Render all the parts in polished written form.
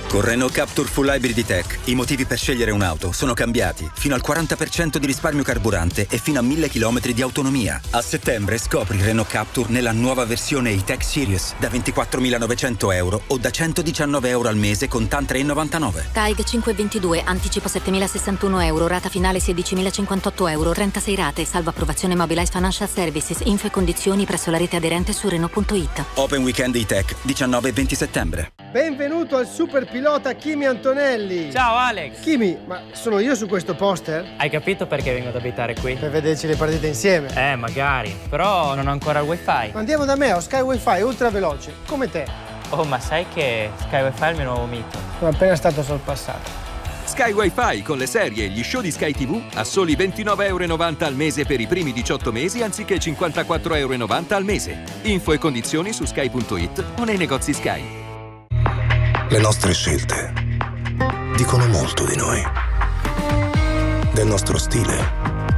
Con Renault Captur Full Hybrid Tech i motivi per scegliere un'auto sono cambiati. Fino al 40% di risparmio carburante e fino a 1000 km di autonomia. A settembre scopri Renault Captur nella nuova versione E-Tech Series da 24.900 euro o da 119 euro al mese con TAN 3,99. TAIG 522, anticipo 7.061 euro, rata finale 16.058 euro, 36 rate, salvo approvazione Mobilize Financial Services, info e condizioni presso la rete aderente su Renault.it. Open Weekend E-Tech, 19 e 20 settembre. Benvenuto al super pilota Kimi Antonelli. Ciao Alex. Kimi, ma sono io su questo poster? Hai capito perché vengo ad abitare qui? Per vederci le partite insieme. Magari. Però non ho ancora il wifi. Andiamo da me, ho Sky Wi-Fi ultra veloce, come te. Oh, ma sai che Sky Wi-Fi è il mio nuovo mito? Sono appena stato sorpassato. Sky Wi-Fi con le serie e gli show di Sky TV a soli 29,90 € al mese per i primi 18 mesi anziché 54,90 € al mese. Info e condizioni su sky.it o nei negozi Sky. Le nostre scelte dicono molto di noi, del nostro stile,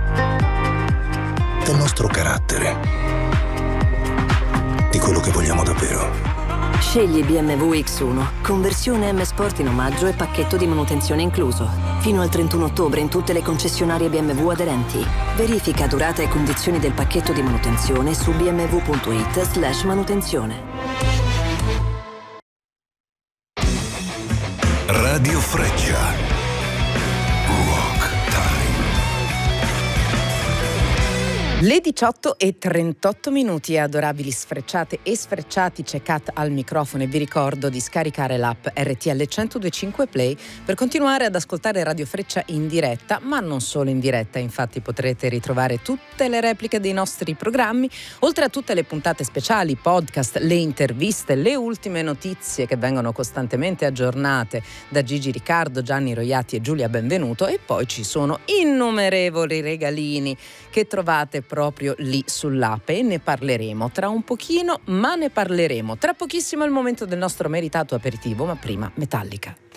del nostro carattere, di quello che vogliamo davvero. Scegli BMW X1, conversione M Sport in omaggio e pacchetto di manutenzione incluso. Fino al 31 ottobre in tutte le concessionarie BMW aderenti. Verifica durata e condizioni del pacchetto di manutenzione su bmw.it/manutenzione. Radio Freccia. Rock Time. Le 18:38, adorabili sfrecciate e sfrecciati, c'è Kat al microfono e vi ricordo di scaricare l'app RTL 1025 Play per continuare ad ascoltare Radio Freccia in diretta, ma non solo in diretta. Infatti potrete ritrovare tutte le repliche dei nostri programmi, oltre a tutte le puntate speciali, podcast, le interviste, le ultime notizie che vengono costantemente aggiornate da Gigi Riccardo, Gianni Roiati e Giulia Benvenuto, e poi ci sono innumerevoli regalini che trovate proprio lì sull'app, e ne parleremo tra un pochino, ma ne parleremo tra pochissimo. È il momento del nostro meritato aperitivo, ma prima Metallica.